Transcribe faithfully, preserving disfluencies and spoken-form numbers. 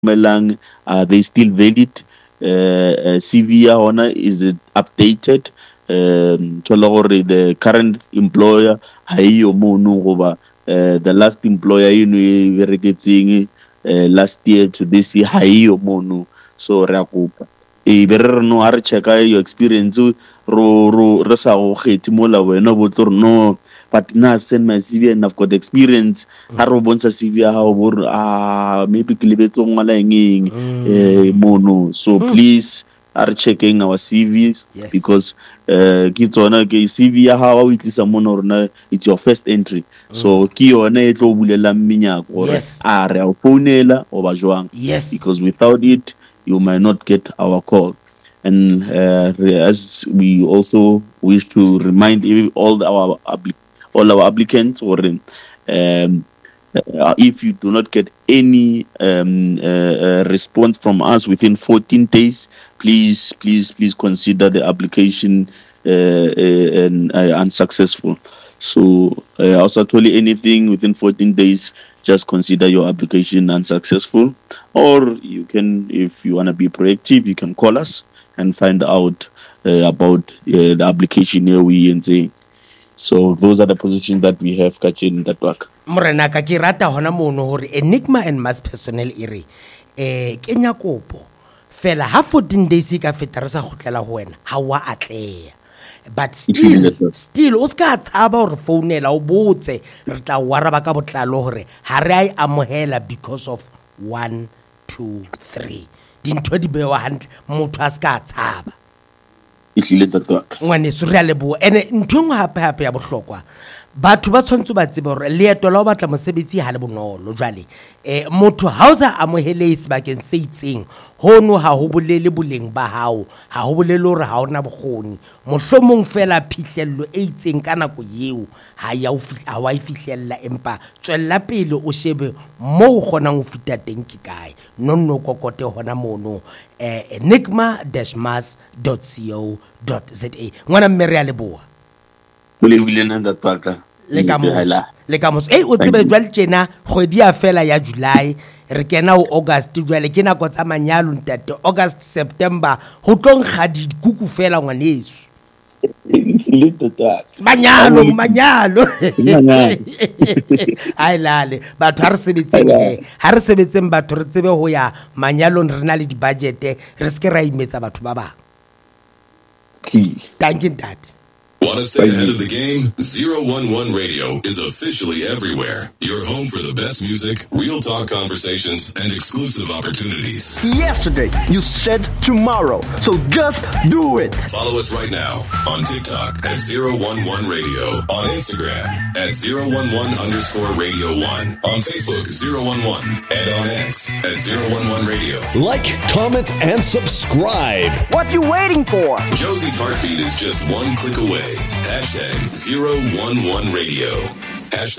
Melang, are they still valid? Uh, uh, C V ya hona, is it updated? Um, the current employer, haiyo mono goba uh, the last employer you know very getting uh, last year to this year haiyo mono. So re a kopa e bere no ha re checka your experience ro ro re sa go kgethi mola wena bo tlo no, but now I've sent my C V and I've got experience. Ha ro bontsha C V ya ha bo ah maybe ke lebetse ngwala eng eh mono. So please are checking our C Vs. Yes. Because uh ke tsona ke C V ya ha wa itlisa mono rona it's your first entry. Mm. So ke yona e tlo bulela minyako gore a re a founela o ba jwang. Yes. Because without it you might not get our call. And uh, as we also wish to remind all our all our applicants, or um, uh, if you do not get any um, uh, uh, response from us within fourteen days, please, please, please consider the application uh, uh, and, uh, unsuccessful. So, uh, also told you anything within fourteen days, just consider your application unsuccessful. Or you can, if you want to be proactive, you can call us and find out uh, about uh, the application here we and say. So those are the positions that we have catching that work. Morena ka ke rata hona mono hore Enigma and Mass personnel ere eh kenya kopo fela ha fourteen days ka feta re sa khotlela ho wena ha wa atleya. But still still o ska tshaba hore founela o botse re tla waraba ka botlalo hore ha re ai amohela because of one two three dintho di bewa hantle motho a ska tshaba itlile tatwa ngwane se re a lebo ene ntho hape hape ya bohlokwa batho ba tshwantse ba tsebe hore leeto la o batla mosebetsi ha le bonolo jwale eh motho ha o sa amohele sebakeng se itseng hono ha ho bolele boleng ba hao ha ho bolele hore ha ona bokgoni mohlomong fela phihlello e itseng kana ko yeo ha ya o fihla wa ifihlella empa tswella pele o shebe mo o kgonang ho fita teng ke kae nonno kokote hona mono eh enigma dash mass dot co dot za ngwana mme re a leboa le wile nna tsaka le ka mo le ka mo eh o tsebe jwale tjena kgwedi ya fela ya July re kena o August jwale ke nako tsa manyalo ntate August September ho tlo nkga dikuku fela ngwaneso le tota manyalo manyalo ai lale batho ha re sebetseng he ha re sebetseng batho re tsebe ho ya manyalo re na le di budget re se ke ra imetsa batho ba bang please thank you dad. Want to stay ahead of the game? zero one one Radio is officially everywhere. Your home for the best music, real talk conversations, and exclusive opportunities. Yesterday, you said tomorrow. So just do it. Follow us right now on TikTok at zero one one Radio, on Instagram at zero one one underscore radio one, on Facebook zero one one, and on X at zero one one Radio. Like, comment, and subscribe. What you waiting for? Josie's heartbeat is just one click away. Hashtag zero one one Radio. Hashtag